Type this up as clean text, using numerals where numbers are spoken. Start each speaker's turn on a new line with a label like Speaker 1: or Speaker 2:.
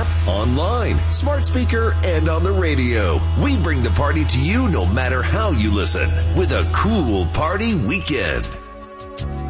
Speaker 1: app, online, smart speaker, and on the radio. We bring the party to you no matter how you listen with a cool party weekend.